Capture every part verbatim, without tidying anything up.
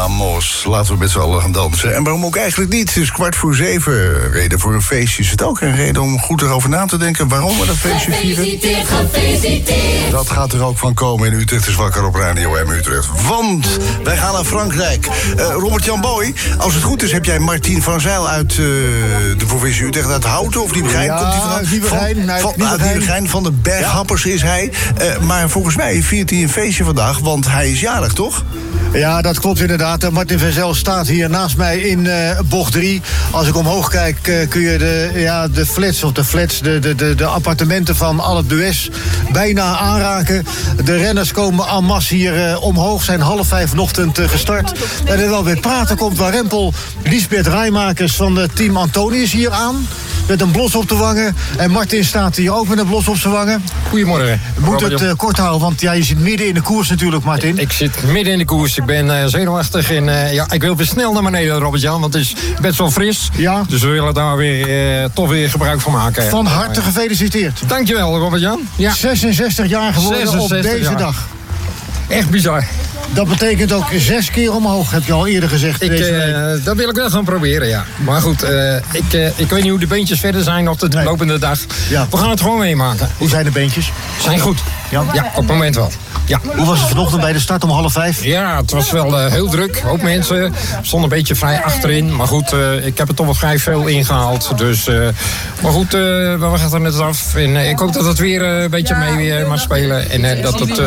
Vamos, laten we met z'n allen gaan dansen. En waarom ook eigenlijk niet? Het is kwart voor zeven. Reden voor een feestje is het ook. Een reden om goed erover na te denken waarom we dat feestje vieren. Gefeliciteerd, gefeliciteerd. Dat gaat er ook van komen in Utrecht is wakker op Radio M Utrecht. Want wij gaan naar Frankrijk. Uh, Robert-Jan Boy, als het goed is heb jij Martien van Zijl uit uh, de provincie Utrecht uit Houten of Nieuwegein? Ja, komt hij vandaan? Nieuwegein. Van, Nee, van, Nieuwegein. uit Nieuwegein, van de Berghappers is hij. Uh, maar volgens mij viert hij een feestje vandaag, want hij is jarig, toch? Ja, dat klopt inderdaad. Martin van Zijl staat hier naast mij in uh, bocht drie. Als ik omhoog kijk uh, kun je de, ja, de flats of de flats, de, de, de, de appartementen van Alpe d'Huez bijna aanraken. De renners komen en masse hier uh, omhoog, zijn half vijf vanochtend uh, gestart. En er wel weer praten komt waar Rempel, Liesbeth Rijmakers van het team Antonius hier aan. Met een blos op de wangen. En Martin staat hier ook met een blos op zijn wangen. Goedemorgen. We moeten het uh, kort houden, want ja, je zit midden in de koers natuurlijk, Martin. Ik zit midden in de koers. Ik ben uh, zenuwachtig en uh, ja, ik wil weer snel naar beneden, Robert-Jan. Want het is best wel fris. Ja. Dus we willen daar weer uh, toch weer gebruik van maken. Van harte gefeliciteerd. Dankjewel, Robert-Jan. Ja. zesenzestig jaar geworden op zesenzestig deze jaar. dag. Echt bizar. Dat betekent ook zes keer omhoog, heb je al eerder gezegd. Ik, deze week. uh, dat wil ik wel gaan proberen, ja. Maar goed, uh, ik, uh, ik weet niet hoe de beentjes verder zijn op de Nee. lopende dag. Ja. We gaan het gewoon meemaken. Hoe zijn de beentjes? Zijn goed. Ja. Ja, op het moment wel. Ja. Hoe was het vanochtend bij de start om half vijf? Ja, het was wel uh, heel druk. Ook mensen stonden een beetje vrij achterin. Maar goed, uh, ik heb er toch wel vrij veel ingehaald. Dus, uh, maar goed, uh, we wachten er net af. En uh, ik hoop dat het weer uh, een beetje mee uh, mag spelen. En uh, dat het uh,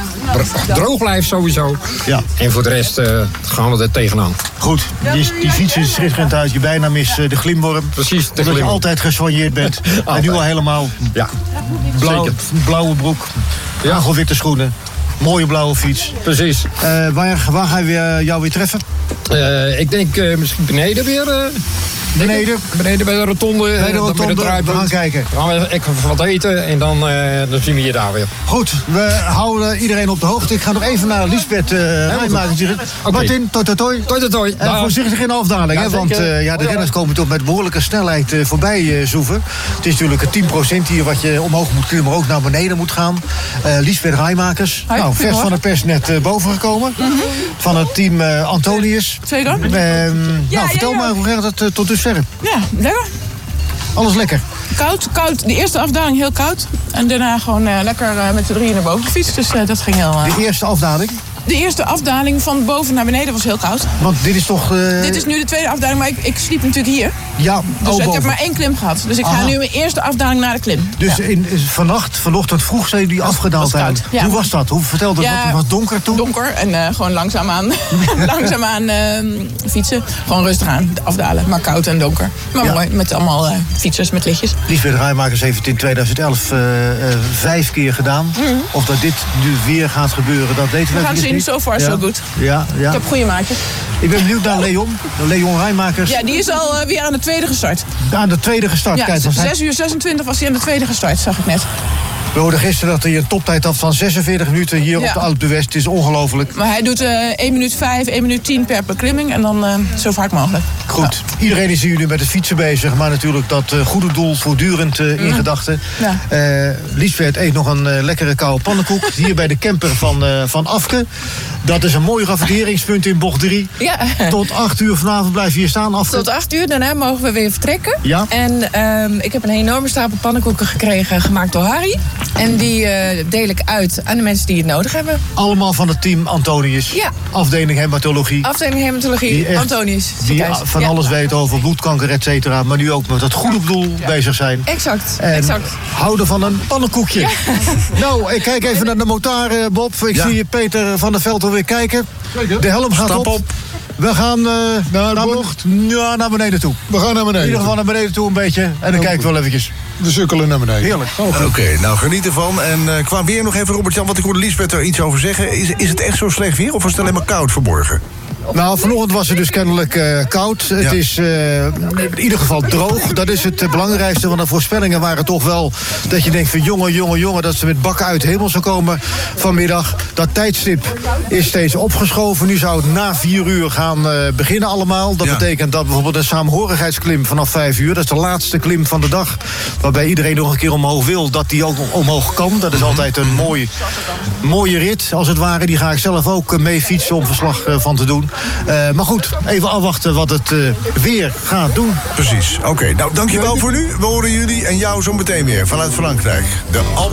dro- droog blijft sowieso. Ja. En voor de rest uh, gaan we er tegenaan. Goed, die, die fiets is schitterend uit. Je bijnaam is uh, de glimworm. Precies, de Omdat je glimworm. altijd gesoigneerd bent. En nu al helemaal Ja, blauw, zeker. blauwe broek, Ja. hagelwitte schoenen. Mooie blauwe fiets. Precies. Uh, waar, waar gaan we uh, jou weer treffen? Uh, ik denk uh, misschien beneden weer. Uh, Beneden? Beneden bij de rotonde. Bij de uh, dan rotonde, met het draaipunt. we gaan kijken. Dan gaan we even wat eten en dan, uh, dan zien we je daar weer. Goed, we houden iedereen op de hoogte. Ik ga nog even naar Liesbeth uh, Rijmakers. Oké. Martin, toi toi toi. Toi, toi, toi. En Dag. voorzichtig in de afdaling, Ja, hè, want zeker. uh, ja, de Hoi, renners hoi. komen toch met behoorlijke snelheid uh, voorbij uh, zoeven. Het is natuurlijk een tien procent hier wat je omhoog moet klimmen, maar ook naar beneden moet gaan. Uh, Liesbeth Rijmakers, Hoi, nou, vers goedemorgen. van de pers net uh, boven gekomen. Mm-hmm. Van het team uh, Antonius. Zeker. Uh, ja, nou, vertel ja. maar, hoe gaat het uh, tot dusver? Ja, lekker. Alles lekker? Koud, koud. De eerste afdaling heel koud. En daarna gewoon uh, lekker uh, met de drieën naar boven gefietst. Dus uh, dat ging heel... Uh... De eerste afdaling? De eerste afdaling van boven naar beneden was heel koud. Want dit is toch... Uh... Dit is nu de tweede afdaling, maar ik, ik sliep natuurlijk hier. Ja, Dus oh, ik boven. heb maar één klim gehad. Dus ik ga Aha. nu mijn eerste afdaling naar de klim. Dus ja. in, vannacht, vanochtend vroeg zijn jullie afgedaald was koud, eigenlijk. ja. Hoe was dat? Hoe vertelde dat? Ja, Het was donker toen? Donker en uh, gewoon langzaamaan, langzaamaan uh, fietsen. Gewoon rustig aan afdalen, maar koud en donker. Maar Ja. mooi, met allemaal uh, fietsers met lichtjes. Liesbeth Rijmakers heeft het in tweeduizend elf uh, uh, vijf keer gedaan. Mm. Of dat dit nu weer gaat gebeuren, dat weten we We gaan even zien, niet. so far ja. so good. Ja, ja. Ik heb goede maatjes. Ik ben benieuwd naar Leon. Leon Rijmakers. Ja, die is al uh, weer aan de tweede gestart. Aan de tweede gestart. Ja, Kijk, dan zijn- zes uur zesentwintig was hij aan de tweede gestart, zag ik net. we hoorden gisteren dat hij een toptijd had van zesenveertig minuten hier Ja. op de Alpe d'Huez. Het is ongelooflijk. Maar hij doet uh, één minuut vijf, één minuut tien per beklimming. En dan uh, zo vaak mogelijk. Goed, iedereen is hier nu met het fietsen bezig. Maar natuurlijk dat uh, goede doel voortdurend uh, in gedachten. Ja. Uh, Liesbeth eet nog een uh, lekkere koude pannenkoek. Hier bij de camper van, uh, van Afke. Dat is een mooi ravaderingspunt in bocht drie. Ja. Tot acht uur vanavond blijf je hier staan, Afke. Tot acht uur, daarna mogen we weer vertrekken. Ja. En um, ik heb een enorme stapel pannenkoeken gekregen, gemaakt door Harry. En die uh, deel ik uit aan de mensen die het nodig hebben. Allemaal van het team Antonius. Ja. Afdeling hematologie. Afdeling hematologie, Die echt- Antonius. Die ziekenhuis. van Ja. alles weten over bloedkanker, et cetera. Maar nu ook met dat goede doel bezig zijn. Exact, En exact. houden van een pannenkoekje. Nou, ik kijk even naar de motar, eh, Bob. Ik Ja. zie Peter van der Veld alweer kijken. De helm gaat Stap op. op. We gaan uh, Naar de naar, bocht. ben- ja, naar beneden toe. We gaan naar In beneden. ieder geval naar beneden toe een beetje. En dan kijken we wel eventjes. We sukkelen naar beneden. Heerlijk. Oké, nou geniet ervan. En uh, qua weer nog even, Robert-Jan, wat ik hoorde Liesbeth er iets over zeggen. Is, is het echt zo slecht weer of was het alleen maar koud vanmorgen? Nou, vanochtend was het dus kennelijk uh, koud. Het Ja. is uh, in ieder geval droog. Dat is het uh, belangrijkste. Want de voorspellingen waren toch wel dat je denkt van jongen, jongen, jongen, dat ze met bakken uit de hemel zou komen vanmiddag. Dat tijdstip is steeds opgeschoven. Nu zou het na vier uur gaan uh, beginnen allemaal. Dat Ja. betekent dat bijvoorbeeld een saamhorigheidsklim vanaf vijf uur. Dat is de laatste klim van de dag. Waarbij iedereen nog een keer omhoog wil. Dat die ook omhoog kan. Dat is altijd een mooi, mooie rit als het ware. Die ga ik zelf ook uh, mee fietsen om verslag uh, van te doen. Uh, maar goed, even afwachten wat het uh, weer gaat doen. Precies. Oké, okay, nou dankjewel voor nu. We horen jullie en jou zo meteen weer vanuit Frankrijk. De